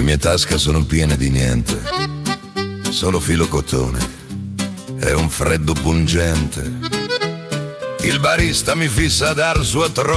mie tasche sono piene di niente, solo filo cotone e un freddo pungente. Il barista mi fissa a dar suo